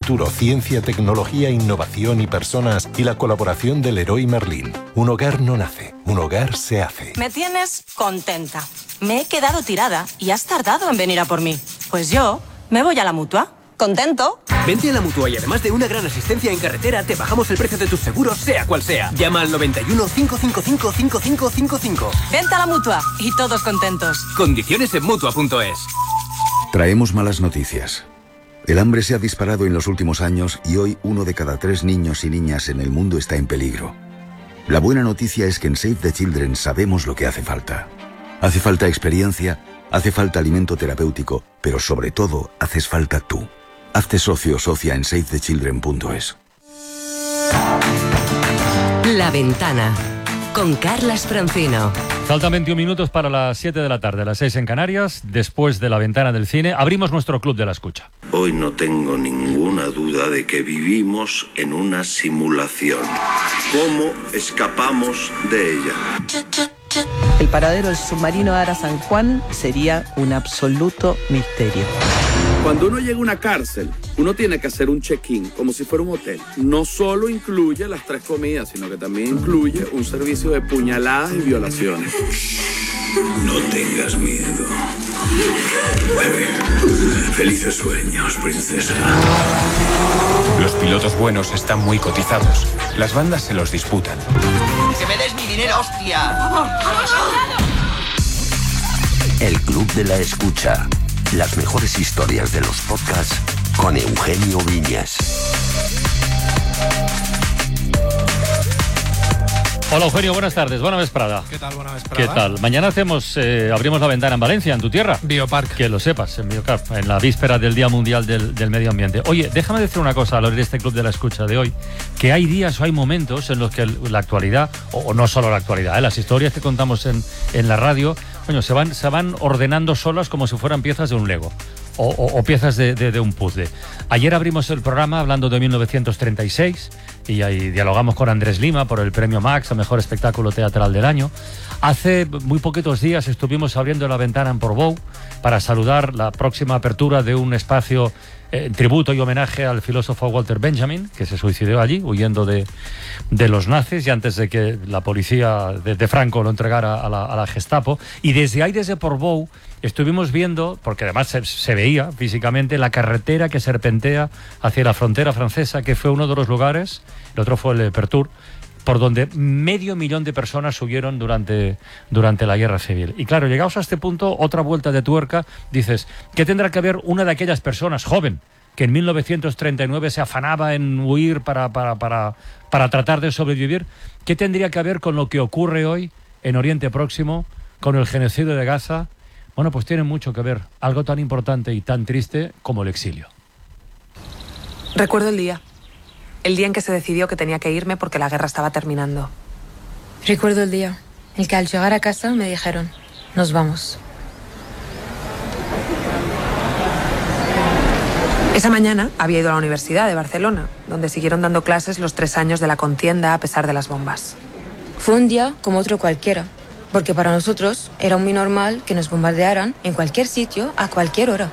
futuro, ciencia, tecnología, innovación y personas y la colaboración del Leroy Merlin. Un hogar no nace, un hogar se hace. Me tienes contenta. Me he quedado tirada y has tardado en venir a por mí. Pues yo me voy a la Mutua. ¿Contento? Vente a la Mutua y además de una gran asistencia en carretera, te bajamos el precio de tus seguros, sea cual sea. Llama al 91 555 5555. Vente a la Mutua y todos contentos. Condiciones en Mutua.es. Traemos malas noticias. El hambre se ha disparado en los últimos años y hoy 1 de cada 3 niños y niñas en el mundo está en peligro. La buena noticia es que en Save the Children sabemos lo que hace falta. Hace falta experiencia, hace falta alimento terapéutico, pero sobre todo haces falta tú. Hazte socio o socia en savethechildren.es. La Ventana, con Carlas Francino. Faltan 21 minutos para las 7 de la tarde, las 6 en Canarias. Después de La Ventana del Cine, abrimos nuestro Club de la Escucha. Hoy no tengo ninguna duda de que vivimos en una simulación. ¿Cómo escapamos de ella? El paradero del submarino Ara San Juan sería un absoluto misterio. Cuando uno llega a una cárcel, uno tiene que hacer un check-in, como si fuera un hotel. No solo incluye las 3 comidas, sino que también incluye un servicio de puñaladas y violaciones. No tengas miedo. Bebé, felices sueños, princesa. Los pilotos buenos están muy cotizados. Las bandas se los disputan. ¡Que me des mi dinero, hostia! El Club de la Escucha. Las mejores historias de los podcasts con Eugenio Viñas. Hola Eugenio, buenas tardes, buena vesprada. ¿Qué tal, buena vesprada? ¿Qué tal? Mañana abrimos la ventana en Valencia, en tu tierra. Biopark. Que lo sepas, en Biopark, en la víspera del Día Mundial del Medio Ambiente. Oye, déjame decir una cosa al oír este Club de la Escucha de hoy, que hay días o hay momentos en los que la actualidad, o no solo la actualidad, las historias que contamos en la radio, coño, se van ordenando solas como si fueran piezas de un Lego. O piezas de un puzzle. Ayer abrimos el programa hablando de 1936 y ahí dialogamos con Andrés Lima por el premio Max a Mejor Espectáculo Teatral del Año. Hace muy poquitos días estuvimos abriendo la ventana en Portbou para saludar la próxima apertura de un espacio en tributo y homenaje al filósofo Walter Benjamin, que se suicidó allí huyendo de los nazis y antes de que la policía de Franco lo entregara a la Gestapo. Y desde ahí, desde Portbou, estuvimos viendo, porque además se veía físicamente, la carretera que serpentea hacia la frontera francesa, que fue uno de los lugares, el otro fue el Pertur, por donde 500.000 de personas huyeron durante la guerra civil. Y claro, llegados a este punto, otra vuelta de tuerca, dices, ¿qué tendrá que ver una de aquellas personas, joven, que en 1939 se afanaba en huir para tratar de sobrevivir? ¿Qué tendría que ver con lo que ocurre hoy en Oriente Próximo, con el genocidio de Gaza? Bueno, pues tiene mucho que ver, algo tan importante y tan triste como el exilio. Recuerdo el día en que se decidió que tenía que irme porque la guerra estaba terminando. Recuerdo el día en que al llegar a casa me dijeron, nos vamos. Esa mañana había ido a la Universidad de Barcelona, donde siguieron dando clases los 3 años de la contienda a pesar de las bombas. Fue un día como otro cualquiera, porque para nosotros era muy normal que nos bombardearan en cualquier sitio, a cualquier hora.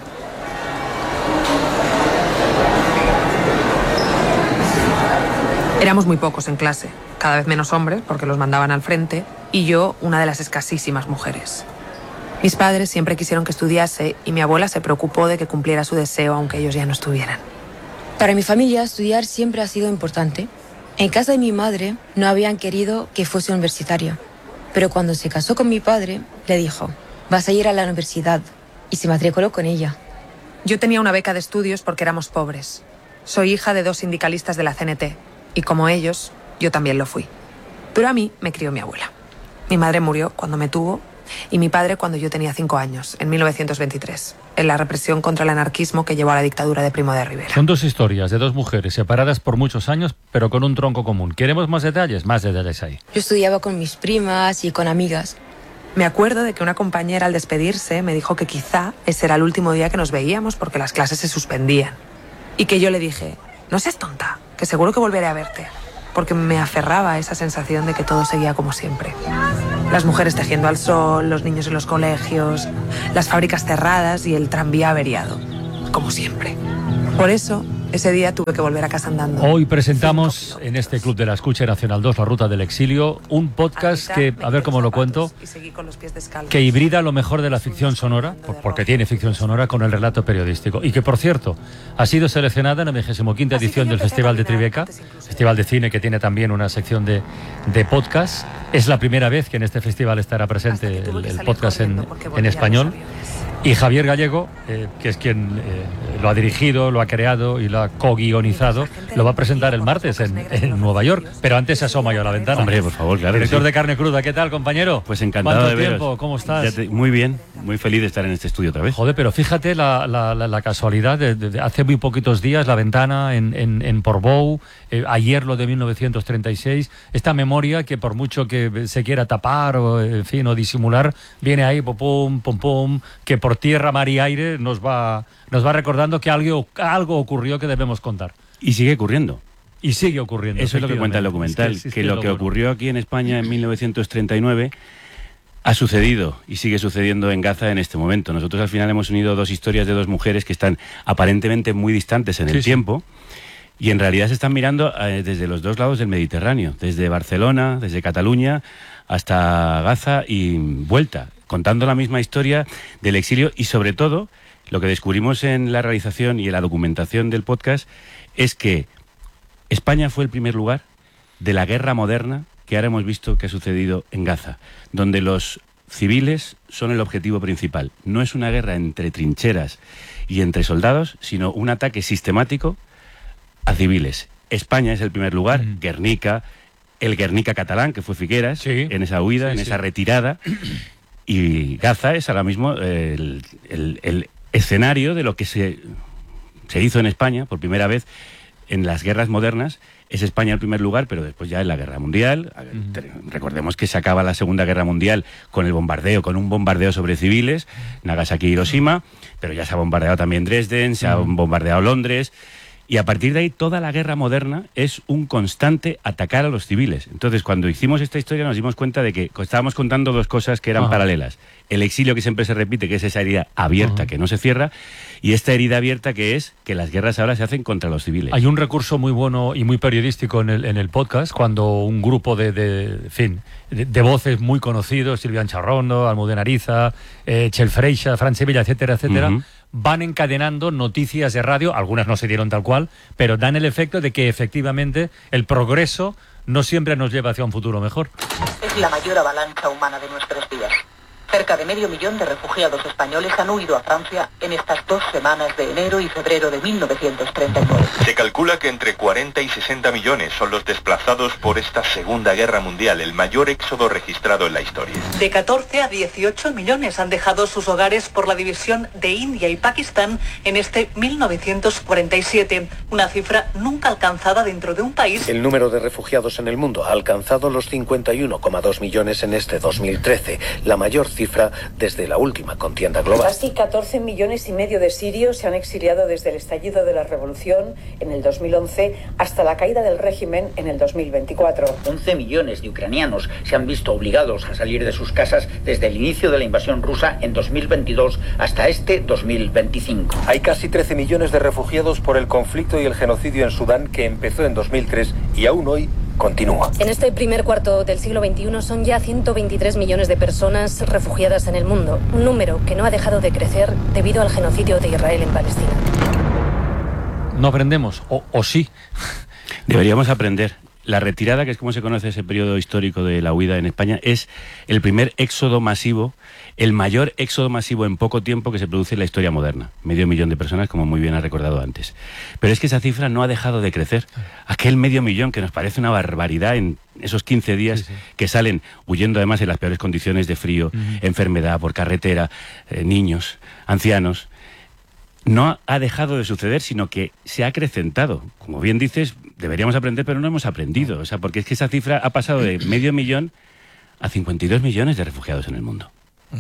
Éramos muy pocos en clase, cada vez menos hombres porque los mandaban al frente, y yo una de las escasísimas mujeres. Mis padres siempre quisieron que estudiase y mi abuela se preocupó de que cumpliera su deseo aunque ellos ya no estuvieran. Para mi familia estudiar siempre ha sido importante. En casa de mi madre no habían querido que fuese universitaria, pero cuando se casó con mi padre le dijo, vas a ir a la universidad, y se matriculó con ella. Yo tenía una beca de estudios porque éramos pobres. Soy hija de 2 sindicalistas de la CNT. Y como ellos, yo también lo fui. Pero a mí me crió mi abuela. Mi madre murió cuando me tuvo y mi padre cuando yo tenía 5 años, en 1923, en la represión contra el anarquismo que llevó a la dictadura de Primo de Rivera. Son 2 historias de 2 mujeres separadas por muchos años, pero con un tronco común. ¿Queremos más detalles? Más detalles ahí. Yo estudiaba con mis primas y con amigas. Me acuerdo de que una compañera al despedirse me dijo que quizá ese era el último día que nos veíamos porque las clases se suspendían. Y que yo le dije, no seas tonta, que seguro que volveré a verte, porque me aferraba a esa sensación de que todo seguía como siempre. Las mujeres tejiendo al sol, los niños en los colegios, las fábricas cerradas y el tranvía averiado, como siempre. Por eso Ese día tuve que volver a casa andando. Hoy presentamos en este Club de la Escucha Nacional 2, La Ruta del Exilio, un podcast que, a ver cómo lo cuento, que hibrida lo mejor de la ficción sonora, porque tiene ficción sonora, con el relato periodístico. Y que, por cierto, ha sido seleccionada en la 25ª edición del Festival de Tribeca, festival de cine que tiene también una sección de podcast. Es la primera vez que en este festival estará presente el podcast en español. Y Javier Gallego, que es quien lo ha dirigido, lo ha creado y lo ha co-guionizado, lo va a presentar el martes en Nueva York. Pero antes se asoma yo a la ventana. Hombre, por favor, claro. Director de Carne Cruda, ¿qué tal, compañero? Pues encantado de veros. ¿Cuánto tiempo? ¿Cómo estás? Muy bien, muy feliz de estar en este estudio otra vez. Joder, pero fíjate la casualidad de hace muy poquitos días, La Ventana en Portbou, ayer lo de 1936, esta memoria que por mucho que se quiera tapar o, en fin, o disimular, viene ahí, pum, pum, pum, que por tierra, mar y aire nos va recordando que algo ocurrió que debemos contar. Y sigue ocurriendo. Y sigue ocurriendo. Eso es lo que cuenta el documental, que lo que ocurrió aquí en España en 1939 ha sucedido y sigue sucediendo en Gaza en este momento. Nosotros al final hemos unido dos historias de dos mujeres que están aparentemente muy distantes en el tiempo y en realidad se están mirando desde los dos lados del Mediterráneo, desde Barcelona, desde Cataluña hasta Gaza y vuelta, contando la misma historia del exilio y sobre todo lo que descubrimos en la realización y en la documentación del podcast es que España fue el primer lugar de la guerra moderna que ahora hemos visto que ha sucedido en Gaza, donde los civiles son el objetivo principal. No es una guerra entre trincheras y entre soldados, sino un ataque sistemático a civiles. España es el primer lugar, Guernica, el Guernica catalán, que fue Figueras, en esa huida, en esa retirada, y Gaza es ahora mismo el escenario de lo que se hizo en España por primera vez en las guerras modernas. Es España el primer lugar, pero después ya en la Guerra Mundial. Recordemos que se acaba la Segunda Guerra Mundial con un bombardeo sobre civiles, Nagasaki y Hiroshima, pero ya se ha bombardeado también Dresden, se ha bombardeado Londres. Y a partir de ahí, toda la guerra moderna es un constante atacar a los civiles. Entonces, cuando hicimos esta historia, nos dimos cuenta de que estábamos contando dos cosas que eran paralelas. El exilio, que siempre se repite, que es esa herida abierta que no se cierra, y esta herida abierta que es que las guerras ahora se hacen contra los civiles. Hay un recurso muy bueno y muy periodístico en el podcast, cuando un grupo de voces muy conocidos, Silvian Charrondo, Almudena Ariza, Chel Freixa, Fran Sevilla, etcétera, etcétera, van encadenando noticias de radio, algunas no se dieron tal cual, pero dan el efecto de que efectivamente el progreso no siempre nos lleva hacia un futuro mejor. Es la mayor avalancha humana de nuestros días. Cerca de 500.000 de refugiados españoles han huido a Francia en estas 2 semanas de enero y febrero de 1939. Se calcula que entre 40 y 60 millones son los desplazados por esta Segunda Guerra Mundial, el mayor éxodo registrado en la historia. De 14 a 18 millones han dejado sus hogares por la división de India y Pakistán en este 1947, una cifra nunca alcanzada dentro de un país. El número de refugiados en el mundo ha alcanzado los 51,2 millones en este 2013, la mayor cifra desde la última contienda global. Casi 14 millones y medio de sirios se han exiliado desde el estallido de la revolución en el 2011 hasta la caída del régimen en el 2024. 11 millones de ucranianos se han visto obligados a salir de sus casas desde el inicio de la invasión rusa en 2022 hasta este 2025. Hay casi 13 millones de refugiados por el conflicto y el genocidio en Sudán, que empezó en 2003 y aún hoy continúa. En este primer cuarto del siglo XXI son ya 123 millones de personas refugiadas en el mundo, un número que no ha dejado de crecer debido al genocidio de Israel en Palestina. No aprendemos, o sí. Deberíamos aprender. La retirada, que es como se conoce ese periodo histórico de la huida en España, es el primer éxodo masivo, el mayor éxodo masivo en poco tiempo que se produce en la historia moderna. 500.000 de personas, como muy bien ha recordado antes. Pero es que esa cifra no ha dejado de crecer. Aquel 500.000 que nos parece una barbaridad en esos 15 días que salen huyendo además en las peores condiciones de frío, enfermedad, por carretera, niños, ancianos. No ha dejado de suceder, sino que se ha acrecentado. Como bien dices, deberíamos aprender, pero no hemos aprendido. O sea, porque es que esa cifra ha pasado de 500.000 a 52 millones de refugiados en el mundo.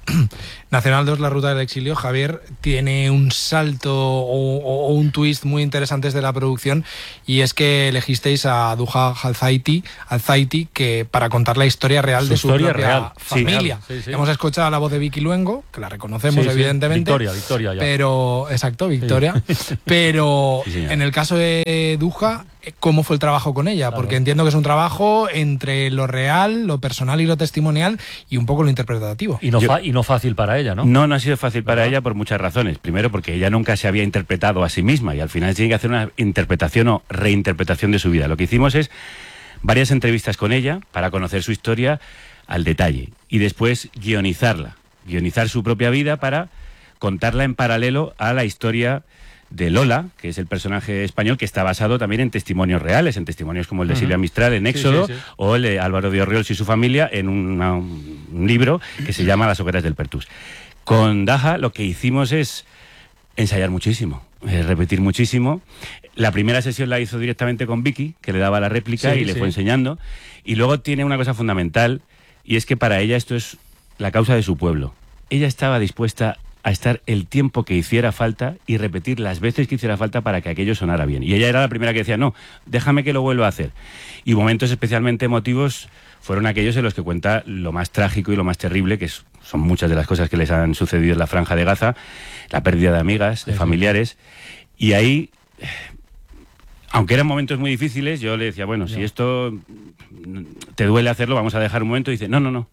Nacional 2, La ruta del exilio, Javier, tiene un salto o un twist muy interesante desde la producción, y es que elegisteis a Duha Al-Zaiti que para contar la historia real de su propia familia. Sí. Hemos escuchado la voz de Vicky Luengo, que la reconocemos evidentemente. Victoria ya. Pero, exacto, Victoria. Pero en el caso de Duha, ¿cómo fue el trabajo con ella? Porque entiendo que es un trabajo entre lo real, lo personal y lo testimonial, y un poco lo interpretativo. Y no fácil para ella, ¿no? No ha sido fácil para ella por muchas razones. Primero, porque ella nunca se había interpretado a sí misma y al final tiene que hacer una interpretación o reinterpretación de su vida. Lo que hicimos es varias entrevistas con ella para conocer su historia al detalle y después guionizar su propia vida para contarla en paralelo a la historia de Lola, que es el personaje español que está basado también en testimonios reales, en testimonios como el de Silvia Mistral en Éxodo, o el de Álvaro de Orriols y su familia en un libro que se llama Las hogueras del Pertús. Con Duha lo que hicimos es ensayar muchísimo, repetir muchísimo. La primera sesión la hizo directamente con Vicky, que le daba la réplica y le fue enseñando. Y luego tiene una cosa fundamental, y es que para ella esto es la causa de su pueblo. Ella estaba dispuesta a estar el tiempo que hiciera falta y repetir las veces que hiciera falta para que aquello sonara bien. Y ella era la primera que decía, no, déjame que lo vuelva a hacer. Y momentos especialmente emotivos fueron aquellos en los que cuenta lo más trágico y lo más terrible, que son muchas de las cosas que les han sucedido en la Franja de Gaza, la pérdida de amigas, de familiares. Y ahí, aunque eran momentos muy difíciles, yo le decía, bueno, si esto te duele hacerlo, vamos a dejar un momento. Y dice, no.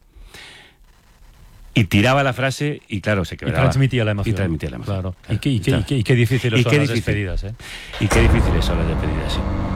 Y tiraba la frase y claro, se quebraba. Y transmitía la emoción. Claro. Y qué difíciles son las despedidas, ¿eh? Y qué difíciles son las despedidas, sí.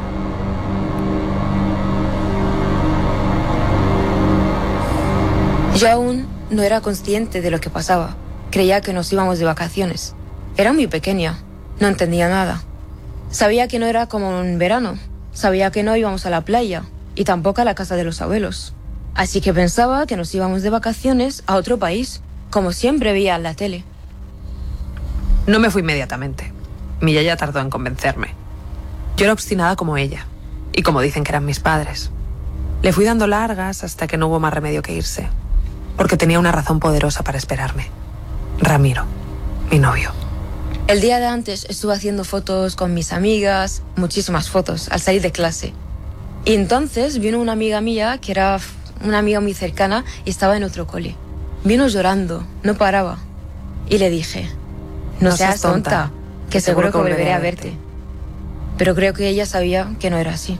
Yo aún no era consciente de lo que pasaba. Creía que nos íbamos de vacaciones. Era muy pequeña, no entendía nada. Sabía que no era como en verano. Sabía que no íbamos a la playa y tampoco a la casa de los abuelos. Así que pensaba que nos íbamos de vacaciones a otro país, como siempre veía en la tele. No me fui inmediatamente. Mi yaya tardó en convencerme. Yo era obstinada como ella, y como dicen que eran mis padres. Le fui dando largas hasta que no hubo más remedio que irse, porque tenía una razón poderosa para esperarme. Ramiro, mi novio. El día de antes estuve haciendo fotos con mis amigas, muchísimas fotos, al salir de clase. Y entonces vino una amiga mía que era una amiga muy cercana y estaba en otro cole. Vino llorando, no paraba. Y le dije, no seas tonta, que seguro que volveré a verte. Pero creo que ella sabía que no era así.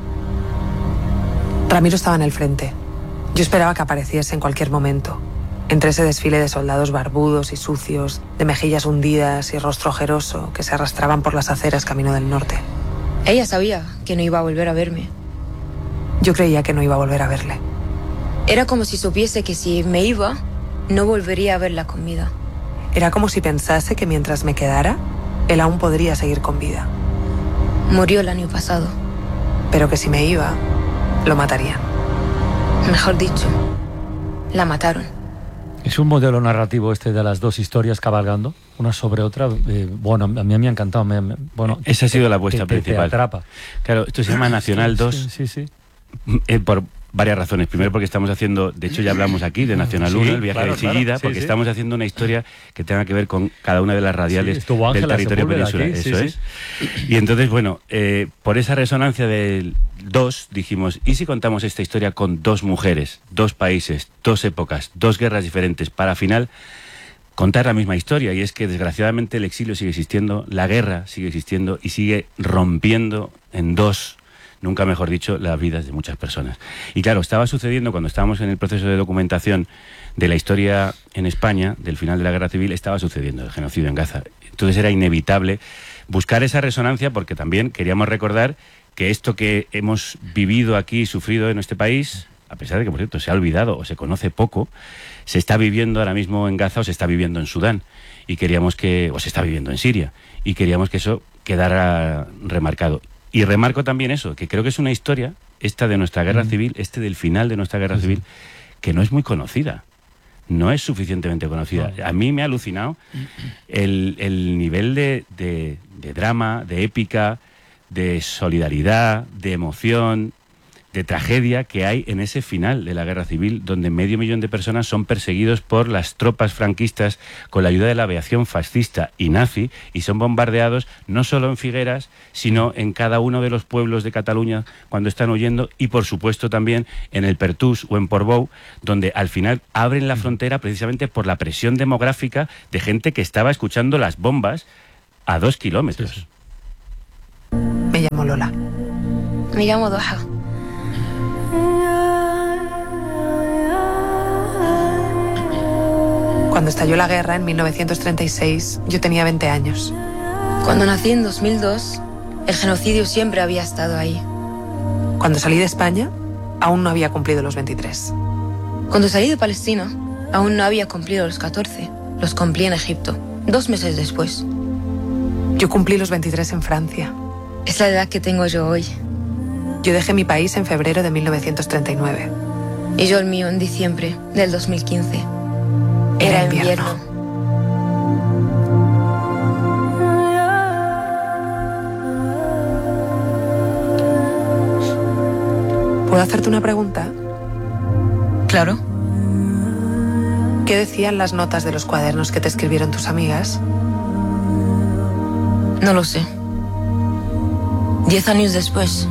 Ramiro estaba en el frente. Yo esperaba que apareciese en cualquier momento, entre ese desfile de soldados barbudos y sucios, de mejillas hundidas y rostro ojeroso que se arrastraban por las aceras camino del norte. Ella sabía que no iba a volver a verme. Yo creía que no iba a volver a verle. Era como si supiese que si me iba, no volvería a verla con vida. Era como si pensase que mientras me quedara, él aún podría seguir con vida. Murió el año pasado. Pero que si me iba, lo matarían. Mejor dicho, la mataron. Es un modelo narrativo este de las dos historias cabalgando, una sobre otra. Bueno, a mí me ha encantado. Esa ha sido la apuesta principal. Te atrapa. Claro, esto se llama Nacional 2. Sí. Por varias razones. Primero porque estamos haciendo, de hecho ya hablamos aquí de Nacional 1, el viaje de Chillida, porque estamos haciendo una historia que tenga que ver con cada una de las radiales del territorio peninsular. Eso es. Y entonces, bueno, por esa resonancia del 2, dijimos, ¿y si contamos esta historia con dos mujeres, dos países, dos épocas, dos guerras diferentes, para al final contar la misma historia? Y es que desgraciadamente el exilio sigue existiendo, la guerra sigue existiendo y sigue rompiendo en dos, nunca mejor dicho, las vidas de muchas personas. Y claro, estaba sucediendo cuando estábamos en el proceso de documentación de la historia en España, del final de la guerra civil, estaba sucediendo el genocidio en Gaza. Entonces era inevitable buscar esa resonancia, porque también queríamos recordar que esto que hemos vivido aquí, sufrido en este país, a pesar de que, por cierto, se ha olvidado o se conoce poco, se está viviendo ahora mismo en Gaza o se está viviendo en Sudán, y queríamos que, o se está viviendo en Siria, y queríamos que eso quedara remarcado. Y remarco también eso, que creo que es una historia, esta de nuestra guerra civil, del final de nuestra guerra civil, que no es muy conocida, no es suficientemente conocida. A mí me ha alucinado el nivel de drama, de épica, de solidaridad, de emoción, de tragedia que hay en ese final de la Guerra Civil, donde 500.000 de personas son perseguidos por las tropas franquistas con la ayuda de la aviación fascista y nazi, y son bombardeados no solo en Figueras, sino en cada uno de los pueblos de Cataluña cuando están huyendo, y por supuesto también en el Pertús o en Portbou, donde al final abren la frontera precisamente por la presión demográfica de gente que estaba escuchando las bombas a 2 kilómetros. Me llamo Lola. Me llamo Doha. Cuando estalló la guerra en 1936, yo tenía 20 años. Cuando nací en 2002, el genocidio siempre había estado ahí. Cuando salí de España, aún no había cumplido los 23. Cuando salí de Palestina, aún no había cumplido los 14. Los cumplí en Egipto, 2 meses después. Yo cumplí los 23 en Francia. Es la edad que tengo yo hoy. Yo dejé mi país en febrero de 1939. Y yo el mío en diciembre del 2015. Era invierno. ¿Puedo hacerte una pregunta? Claro. ¿Qué decían las notas de los cuadernos que te escribieron tus amigas? No lo sé. 10 años después,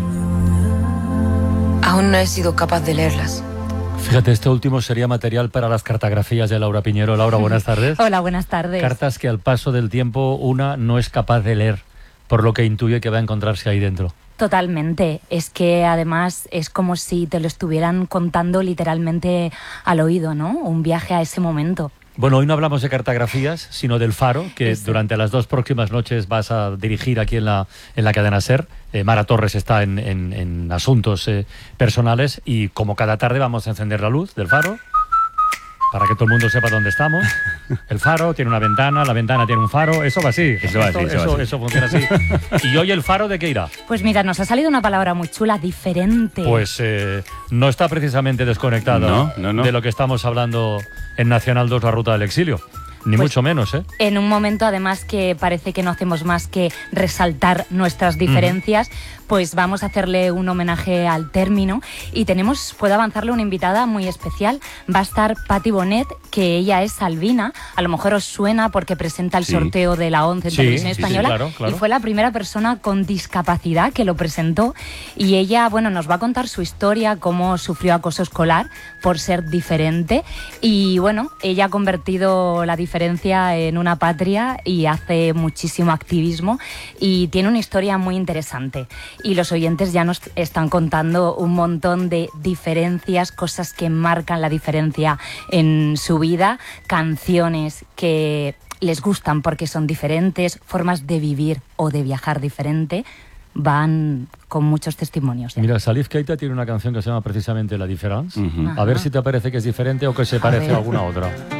aún no he sido capaz de leerlas. Fíjate, este último sería material para las cartografías de Laura Piñero. Laura, buenas tardes. Hola, buenas tardes. Cartas que al paso del tiempo una no es capaz de leer, por lo que intuye que va a encontrarse ahí dentro. Totalmente. Es que además es como si te lo estuvieran contando literalmente al oído, ¿no? Un viaje a ese momento. Bueno, hoy no hablamos de cartografías, sino del Faro, que durante las 2 próximas noches vas a dirigir aquí en la cadena SER. Mara Torres está en asuntos personales, y como cada tarde vamos a encender la luz del Faro para que todo el mundo sepa dónde estamos. El Faro tiene una ventana, la ventana tiene un faro, eso va así. Eso funciona así. ¿Y hoy el Faro de qué irá? Pues mira, nos ha salido una palabra muy chula, diferente. Pues no está precisamente desconectado de lo que estamos hablando en Nacional 2, la ruta del exilio. Ni pues, mucho menos, ¿eh? En un momento, además, que parece que no hacemos más que resaltar nuestras diferencias, pues vamos a hacerle un homenaje al término, y puedo avanzarle una invitada muy especial. Va a estar Patti Bonet, que ella es albina. A lo mejor os suena porque presenta el sorteo de la 11 en Televisión Española, claro. Y fue la primera persona con discapacidad que lo presentó, y ella, bueno, nos va a contar su historia, cómo sufrió acoso escolar por ser diferente, y bueno, ella ha convertido la diferencia en una patria y hace muchísimo activismo, y tiene una historia muy interesante, y los oyentes ya nos están contando un montón de diferencias, cosas que marcan la diferencia en su vida, canciones que les gustan porque son diferentes, formas de vivir o de viajar diferente. Van con muchos testimonios. Mira, Salif Keita tiene una canción que se llama precisamente La Différence. A ver si te parece que es diferente o que se parece a alguna otra.